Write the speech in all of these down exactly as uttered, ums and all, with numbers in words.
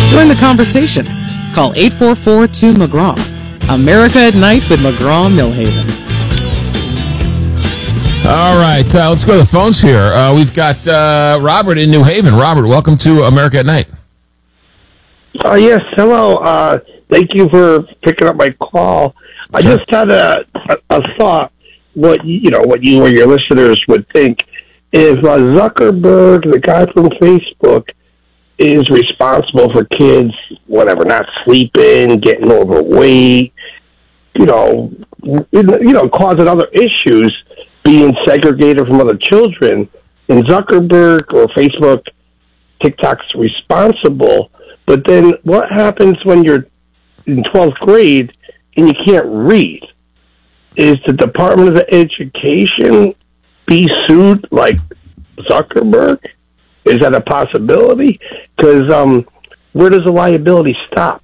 Join the conversation. Call eight four four two McGraw. America at Night with McGraw Millhaven. All right, uh, let's go to the phones here. Uh, we've got uh, Robert in New Haven. Robert, welcome to America at Night. Uh, yes, hello. Uh, thank you for picking up my call. I Sure. just had a, a, a thought. What you know, what you or your listeners would think if uh, Zuckerberg, the guy from Facebook, is responsible for kids, whatever, not sleeping, getting overweight, you know, you know, causing other issues, being segregated from other children, and Zuckerberg or Facebook, TikTok's responsible. But then what happens when you're in twelfth grade and you can't read? Is the Department of Education be sued like Zuckerberg? Is that a possibility? Because um, where does the liability stop?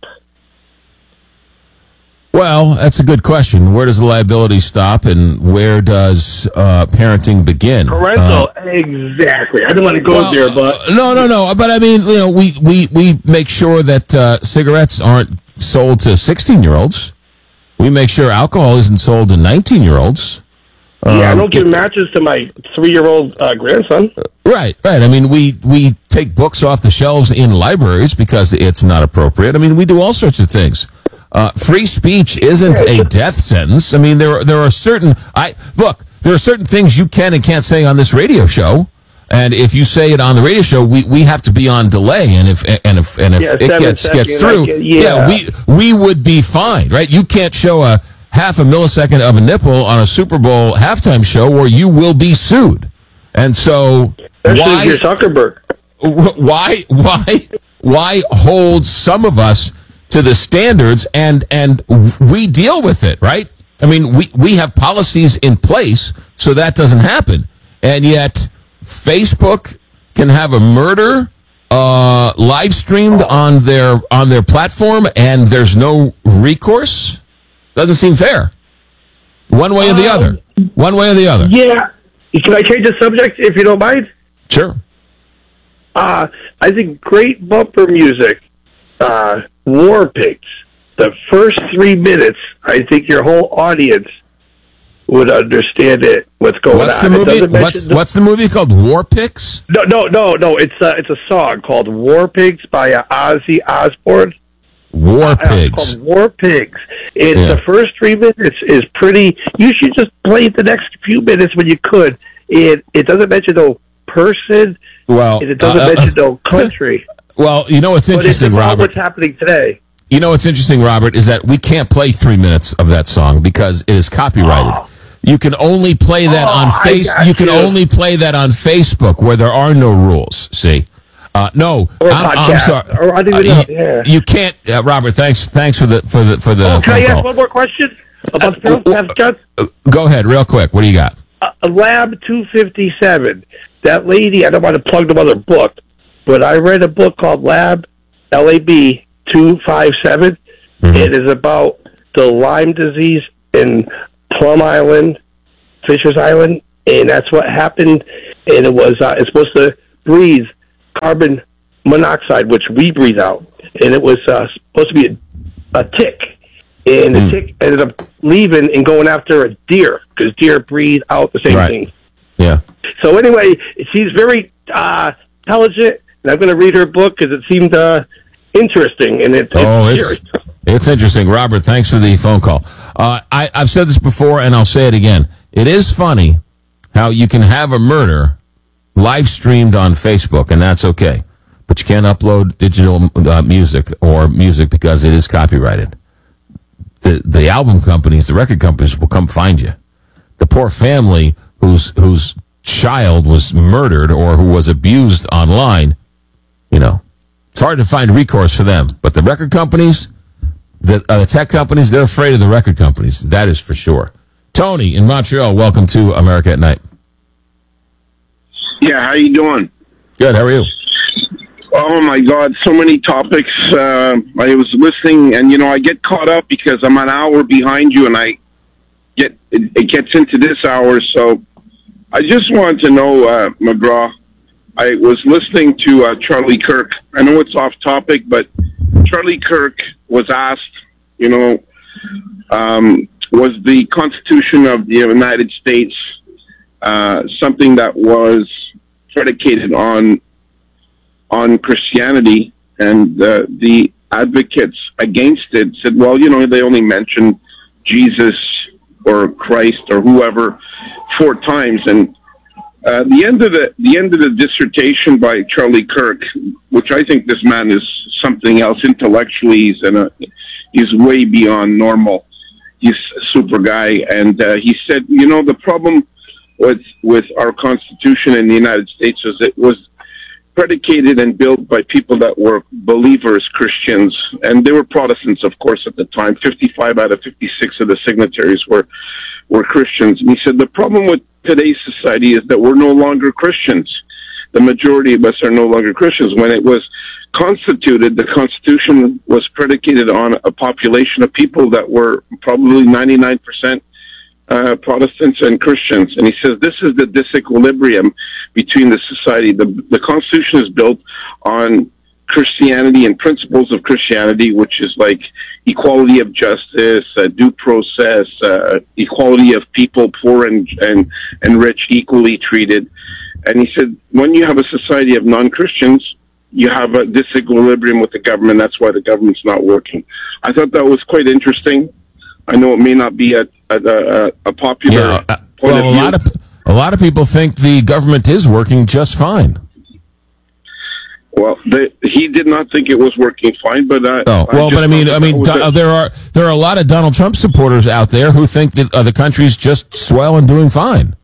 Well, that's a good question. Where does the liability stop, and where does uh, parenting begin? Parental, Uh, exactly. I don't want to go well, there, but uh, no, no, no. But I mean, you know, we we, we make sure that uh, cigarettes aren't sold to sixteen-year-olds. We make sure alcohol isn't sold to nineteen-year-olds. yeah, I Um, don't give matches to my three-year-old uh, grandson. Right, right. I mean, we, we take books off the shelves in libraries because it's not appropriate. I mean, we do all sorts of things. Uh, free speech isn't a death sentence. I mean, there there are certain I look. There are certain things you can and can't say on this radio show, and if you say it on the radio show, we, we have to be on delay. And if and if and if Yeah, it seven gets seconds, gets through, I get- yeah. yeah. we we would be fined, right? You can't show a half a millisecond of a nipple on a Super Bowl halftime show, or you will be sued. And so, Especially why? if you're Zuckerberg. why why why hold some of us to the standards and and we deal with it, right? I mean, we we have policies in place so that doesn't happen, and yet Facebook can have a murder uh, live streamed on their on their platform, and there's no recourse. Doesn't seem fair. One way or the other. One way or the other. Yeah. Can I change the subject if you don't mind? Sure. Uh, I think great bumper music, uh, War Pigs. The first three minutes, I think your whole audience would understand it. What's going What's on? the It movie? doesn't mention What's the- what's the movie called? War Pigs? No, no, no, no. It's a, it's a song called War Pigs by uh, Ozzy Osbourne. War Uh, Pigs. It's called War Pigs. It's Yeah. the first three minutes is pretty. You should just play the next few minutes when you could. It it doesn't mention no person. Well, and it doesn't uh, mention no country. Well, you know what's But it's interesting, about Robert? what's happening today. You know what's interesting, Robert, is that we can't play three minutes of that song because it is copyrighted. Oh. You can only play that Oh, on I face. got You can you. only play that on Facebook where there are no rules. See, uh, no, Or I'm, I'm podcast. sorry. Or I don't even Uh, know, you, yeah. you can't, uh, Robert. Thanks, thanks for the for the for the Oh, can I phone ask call. one more question about the Uh, film? Have John? Uh, Go ahead, real quick. What do you got? Uh, Lab two fifty-seven. That lady, I don't want to plug the other book, but I read a book called Lab, L A B two fifty-seven. Mm-hmm. It is about the Lyme disease in Plum Island, Fisher's Island, and that's what happened. And it was, uh, it's supposed to breathe carbon monoxide, which we breathe out. And it was uh, supposed to be a, a tick. And the Mm. tick ended up leaving and going after a deer, because deer breathe out the same Right. thing. Yeah. So anyway, she's very uh, intelligent, and I'm going to read her book because it seemed uh, interesting. And it, Oh, it's it's serious. it's interesting, Robert. Thanks for the phone call. Uh, I, I've said this before, and I'll say it again. It is funny how you can have a murder live streamed on Facebook, and that's okay, but you can't upload digital uh, music or music because it is copyrighted. The the album companies, the record companies, will come find you. The poor family whose whose child was murdered or who was abused online, you know, it's hard to find recourse for them. But the record companies, the, uh, the tech companies, they're afraid of the record companies. That is for sure. Tony in Montreal, welcome to America at Night. Yeah, how you doing? Good, how are you? Oh my God, so many topics. Uh, I was listening, and you know, I get caught up because I'm an hour behind you, and I get it, it gets into this hour. So I just wanted to know, uh, McGraw. I was listening to uh, Charlie Kirk. I know it's off topic, but Charlie Kirk was asked, you know, um, was the Constitution of the United States uh, something that was predicated on on Christianity? And uh, the advocates against it said, well, you know, they only mentioned Jesus or Christ or whoever four times. And uh, the end of the the end of the dissertation by Charlie Kirk, which I think this man is something else intellectually, he's in a, he's way beyond normal. He's a super guy, and uh, he said, you know, the problem with with our Constitution in the United States is it was predicated and built by people that were believers, Christians, and they were Protestants, of course, at the time. fifty-five out of fifty-six of the signatories were were Christians. And he said the problem with today's society is that we're no longer Christians. The majority of us are no longer Christians. When it was constituted, the Constitution was predicated on a population of people that were probably ninety-nine percent uh, Protestants and Christians. And he says this is the disequilibrium between the society. The, the Constitution is built on Christianity and principles of Christianity, which is like equality of justice, uh, due process, uh, equality of people, poor and, and, and rich, equally treated. And he said, when you have a society of non-Christians, you have a disequilibrium with the government. That's why the government's not working. I thought that was quite interesting. I know it may not be a, a, a, a popular Yeah, uh, point well, of view. a lot of a lot of people think the government is working just fine. Well, the, he did not think it was working fine, but uh, Oh, well, just but I mean, thought I that mean, was do, a- there are there are a lot of Donald Trump supporters out there who think that uh, the country's just swell and doing fine.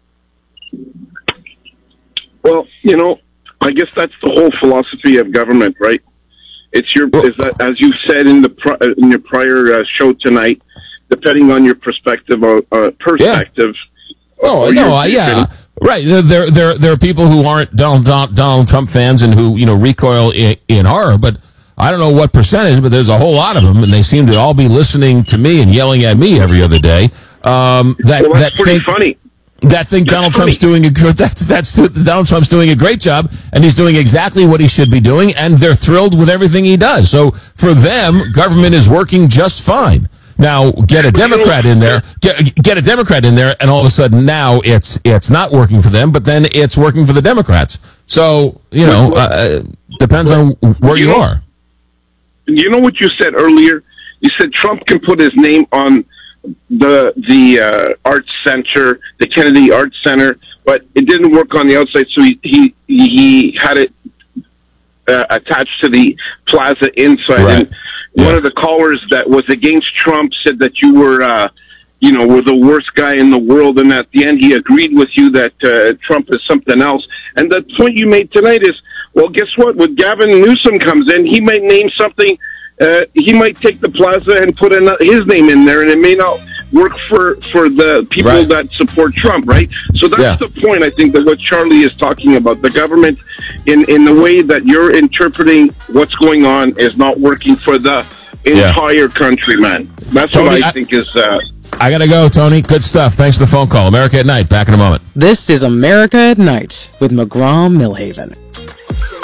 well, you know, I guess that's the whole philosophy of government, right? It's your, is that, as you said in the pri- in your prior uh, show tonight, depending on your perspective or uh, perspective. Oh or no, your uh, yeah, vision. right. There, there, there, there are people who aren't Donald, Donald, Donald Trump fans and who you know recoil in, in horror. But I don't know what percentage, but there's a whole lot of them, and they seem to all be listening to me and yelling at me every other day. Um, that Well, that's that pretty think, funny. that think That's Donald funny. Trump's doing a good. That's that's Donald Trump's doing a great job, and he's doing exactly what he should be doing, and they're thrilled with everything he does. So for them, government is working just fine. Now get a Democrat in there, get, get a Democrat in there, and all of a sudden now it's it's not working for them, but then it's working for the Democrats. So you know, uh, depends on where you are. You know what you said earlier? You said Trump can put his name on the the uh, Arts Center, the Kennedy Arts Center, but it didn't work on the outside, so he he, he had it uh, attached to the plaza inside. Right. And one Yeah. of the callers that was against Trump said that you were, uh, you know, were the worst guy in the world, and at the end he agreed with you that uh, Trump is something else. And the point you made tonight is, well, guess what? When Gavin Newsom comes in, he might name something. Uh, he might take the plaza and put in his name in there, and it may not work for, for the people Right. that support Trump, right? So that's Yeah. the point, I think, that what Charlie is talking about. The government, in, in the way that you're interpreting what's going on, is not working for the Yeah. entire country, man. That's Tony, what I, I- think is... Uh, I gotta go, Tony. Good stuff. Thanks for the phone call. America at Night. Back in a moment. This is America at Night with McGraw Millhaven.